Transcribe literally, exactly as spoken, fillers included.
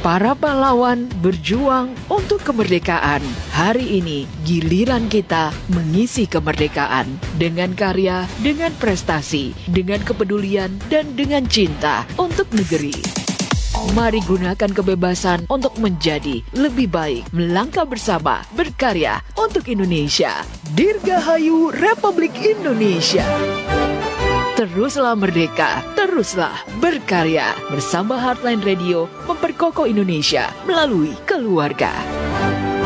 Para pahlawan berjuang untuk kemerdekaan. Hari ini giliran kita mengisi kemerdekaan dengan karya, dengan prestasi, dengan kepedulian, dan dengan cinta untuk negeri. Mari gunakan kebebasan untuk menjadi lebih baik, melangkah bersama, berkarya untuk Indonesia. Dirgahayu Republik Indonesia. Teruslah merdeka, teruslah berkarya. Bersama Heartline Radio, memperkokoh Indonesia melalui keluarga.